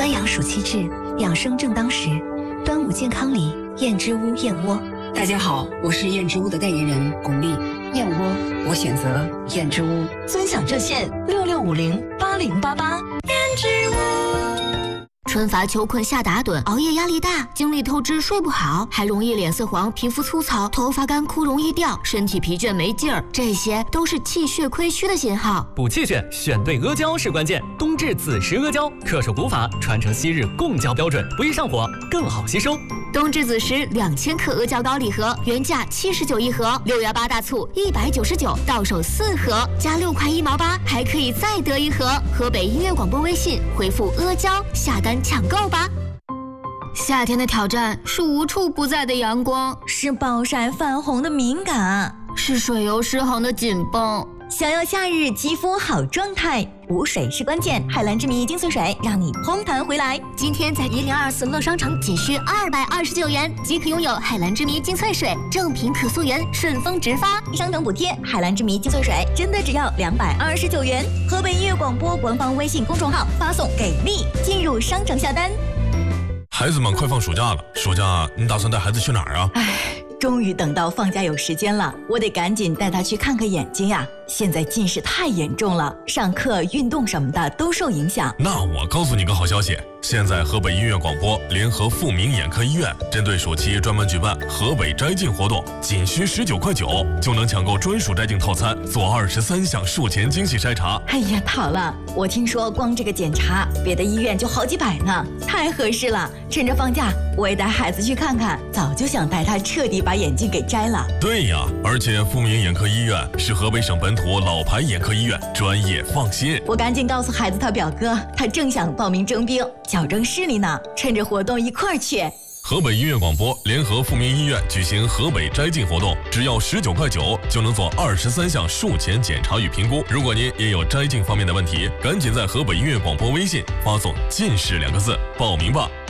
端阳暑气至，养生正当时。端午健康礼，燕之屋燕窝。 大家好，我是燕之屋的代言人巩俐。燕窝，我选择燕之屋。 尊享热线66508088。燕之屋。 春乏秋困夏打盹，熬夜压力大，精力透支睡不好，还容易脸色黄、皮肤粗糙、头发干枯容易掉，身体疲倦没劲儿，这些都是气血亏虚的信号。 补气血，选对阿胶是关键。冬至子时阿胶，恪守古法，传承昔日贡胶标准，不易上火，更好吸收。 冬至子时2000克阿胶膏礼盒，原价79一盒，6月8大促199，到手4盒，加6块1毛8，还可以再得一盒。河北音乐广播微信回复阿胶下单抢购吧。夏天的挑战是无处不在的阳光， 是暴晒泛红的敏感， 是水油失衡的紧绷。 想要夏日肌肤好状态，补水是关键。海蓝之谜精粹水让你嘭弹回来。 今天在1024乐商城仅需229元即可拥有海蓝之谜精粹水，正品可溯源，顺丰直发， 商城补贴。海蓝之谜精粹水真的只要229元。河北音乐广播官方微信公众号发送给力进入商城下单。 孩子们快放暑假了，暑假你打算带孩子去哪儿啊？ 终于等到放假有时间了，我得赶紧带他去看看眼睛呀。现在近视太严重了，上课、运动什么的都受影响。 那我告诉你个好消息，现在河北音乐广播联合富民眼科医院，针对暑期专门举办河北摘镜活动，仅需19块9就能抢购专属摘镜套餐，做23项术前精细筛查。 哎呀，好了，我听说光这个检查，别的医院就好几百呢，太合适了。趁着放假，我也带孩子去看看，早就想带他彻底把眼镜给摘了。 对呀，而且富民眼科医院是河北省本土老牌眼科医院，专业放心。 我赶紧告诉孩子他表哥，他正想报名征兵，矫正视力呢，趁着活动一块儿去。 河北音乐广播联合富民医院举行河北摘镜活动，只要19块9就能做23项术前检查与评估。如果您也有摘镜方面的问题，赶紧在河北音乐广播微信发送近视2个字报名吧。